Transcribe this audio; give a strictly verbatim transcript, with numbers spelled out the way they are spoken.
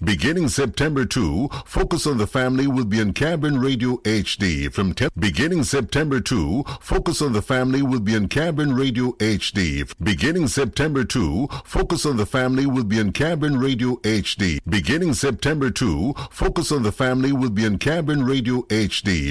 Beginning September second, Focus on the Family will be on Cameron Radio H D from ten. Beginning September second, Focus on the Family will be on Cameron Radio H D. Beginning September second, Focus on the Family will be on Cameron Radio H D. Beginning September second, Focus on the Family will be on Cameron Radio H D.